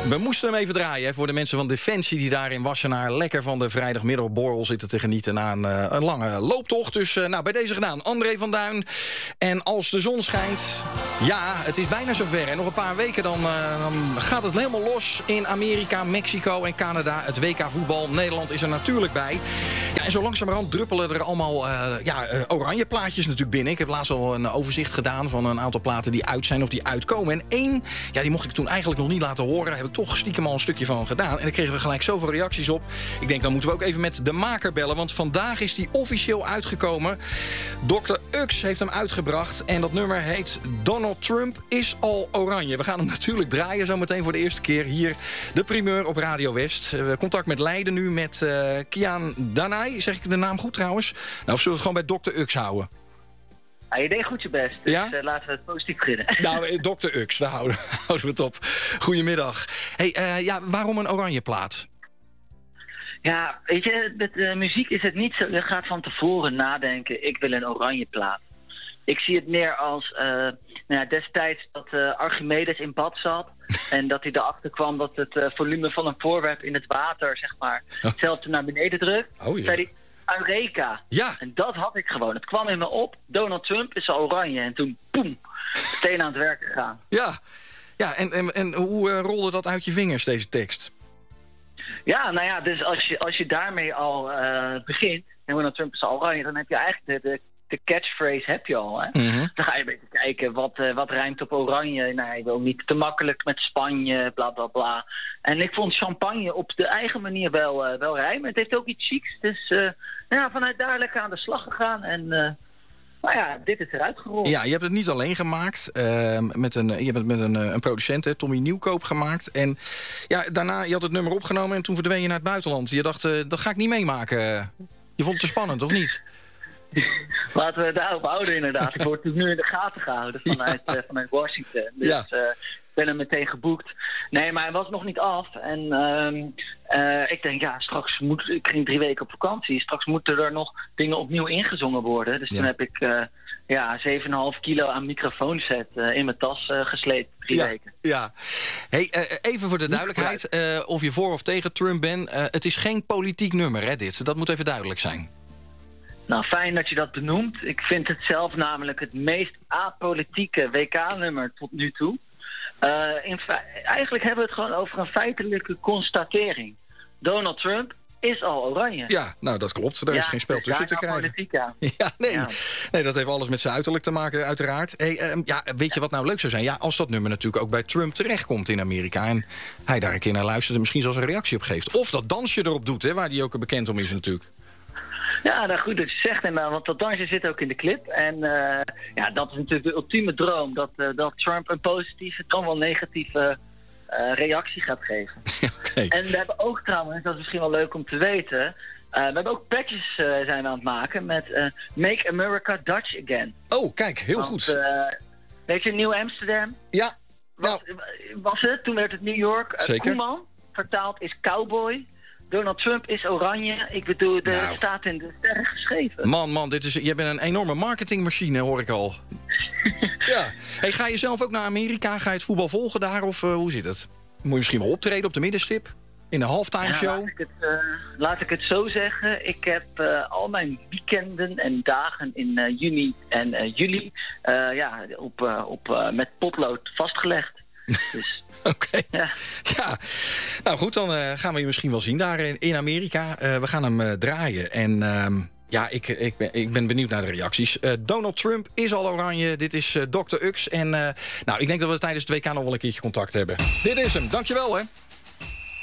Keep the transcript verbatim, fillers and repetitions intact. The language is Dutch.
We moesten hem even draaien hè, voor de mensen van Defensie... die daar in Wassenaar lekker van de vrijdagmiddagborrel zitten te genieten... na een, uh, een lange looptocht. Dus uh, nou, bij deze gedaan, André van Duin. En als de zon schijnt, ja, het is bijna zover. En nog een paar weken dan, uh, dan gaat het helemaal los in Amerika, Mexico en Canada. Het W K voetbal, Nederland is er natuurlijk bij. Ja, en zo langzamerhand druppelen er allemaal uh, ja, uh, oranje plaatjes natuurlijk binnen. Ik heb laatst al een overzicht gedaan van een aantal platen die uit zijn of die uitkomen. En één, ja, die mocht ik toen eigenlijk nog niet laten horen. Daar heb ik toch stiekem al een stukje van gedaan. En daar kregen we gelijk zoveel reacties op. Ik denk, dan moeten we ook even met de maker bellen. Want vandaag is die officieel uitgekomen. dokter Ux heeft hem uitgebracht. En dat nummer heet Donald Trump is al oranje. We gaan hem natuurlijk draaien zometeen voor de eerste keer. Hier de primeur op Radio West. Uh, contact met Leiden nu met uh, Kian Danai. Zeg ik de naam goed trouwens? Nou, of zullen we het gewoon bij dokter Ux houden? Ja, je deed goed je best, dus ja? uh, laten we het positief beginnen. Nou, dokter Ux, daar houden, houden we het op. Goedemiddag. Hey, uh, ja, waarom een oranje plaat? Ja, weet je, met uh, muziek is het niet zo... Je gaat van tevoren nadenken, ik wil een oranje plaat. Ik zie het meer als uh, nou ja, destijds dat uh, Archimedes in bad zat... en dat hij erachter kwam dat het uh, volume van een voorwerp in het water, zeg maar... Oh. zelfs naar beneden drukt. Oh, ja. Zei hij, Eureka. Ja. En dat had ik gewoon. Het kwam in me op, Donald Trump is al oranje. En toen, poem, meteen aan het werk gegaan. Ja, ja en, en, en hoe uh, rolde dat uit je vingers, deze tekst? Ja, nou ja, dus als je, als je daarmee al uh, begint... en Donald Trump is al oranje, dan heb je eigenlijk de, de, de catchphrase heb je al. Hè? Mm-hmm. Dan ga je een beetje kijken, wat, uh, wat rijmt op oranje? Nou, je wil niet te makkelijk met Spanje, bla bla bla. En ik vond champagne op de eigen manier wel, uh, wel rijmen. Het heeft ook iets chics, dus uh, ja, vanuit daar lekker aan de slag gegaan. En uh, nou ja, dit is eruit gerold. Ja, je hebt het niet alleen gemaakt. Uh, met een, je hebt het met een, een producent, hè, Tommy Nieuwkoop, gemaakt. En ja, daarna, je had het nummer opgenomen en toen verdween je naar het buitenland. Je dacht, uh, dat ga ik niet meemaken. Je vond het te spannend, of niet? Laten we het daarop houden inderdaad. Ik word nu in de gaten gehouden vanuit, ja. uh, vanuit Washington. Dus ja. uh, ik ben hem meteen geboekt. Nee, maar hij was nog niet af. En uh, uh, ik denk, ja, straks moet... Ik ging drie weken op vakantie. Straks moeten er nog dingen opnieuw ingezongen worden. Dus ja. toen heb ik uh, ja, zeven komma vijf kilo aan microfoonset uh, in mijn tas uh, gesleept. Drie ja. weken. Ja. Hey, uh, even voor de duidelijkheid. Uh, of je voor of tegen Trump bent. Uh, het is geen politiek nummer, hè, dit. Dat moet even duidelijk zijn. Nou, fijn dat je dat benoemt. Ik vind het zelf namelijk het meest apolitieke W K-nummer tot nu toe. Uh, in fe- eigenlijk hebben we het gewoon over een feitelijke constatering. Donald Trump is al oranje. Ja, nou dat klopt. Daar ja, is geen spel dus tussen te krijgen. Politiek aan. Ja, nee. Ja. nee, dat heeft alles met zijn uiterlijk te maken, uiteraard. Hey, uh, ja, weet je wat nou leuk zou zijn? Ja, als dat nummer natuurlijk ook bij Trump terechtkomt in Amerika... en hij daar een keer naar luistert en misschien zelfs een reactie op geeft. Of dat dansje erop doet, hè, waar hij ook bekend om is natuurlijk. Ja, nou goed dat je zegt, inderdaad, want dat dansje zit ook in de clip. En uh, ja, dat is natuurlijk de ultieme droom, dat, uh, dat Trump een positieve, dan wel negatieve uh, reactie gaat geven. Okay. En we hebben ook trouwens, dat is misschien wel leuk om te weten, uh, we hebben ook patches uh, zijn we aan het maken met uh, Make America Dutch Again. Oh, kijk, heel want, goed. Uh, weet je, Nieuw Amsterdam? Ja. Was, nou. was het, toen werd het New York. Uh, Zeker. Koeman, vertaald is cowboy. Donald Trump is oranje. Ik bedoel, het nou. staat in de sterren geschreven. Man, man, dit is, je bent een enorme marketingmachine, hoor ik al. Ja. Hey, ga je zelf ook naar Amerika? Ga je het voetbal volgen daar? Of uh, hoe zit het? Moet je misschien wel optreden op de middenstip? In een halftime ja, show? Laat ik, het, uh, laat ik het zo zeggen. Ik heb uh, al mijn weekenden en dagen in uh, juni en uh, juli uh, ja, op, uh, op, uh, met potlood vastgelegd. Dus... Oké. Okay. Ja. ja. Nou goed, dan uh, gaan we je misschien wel zien daar in, in Amerika. Uh, we gaan hem uh, draaien. En uh, ja, ik, ik, ben, ik ben benieuwd naar de reacties. Uh, Donald Trump is al oranje. Dit is uh, dokter Ux. En uh, nou, ik denk dat we tijdens het W K nog wel een keertje contact hebben. Dit is hem. Dankjewel, hè.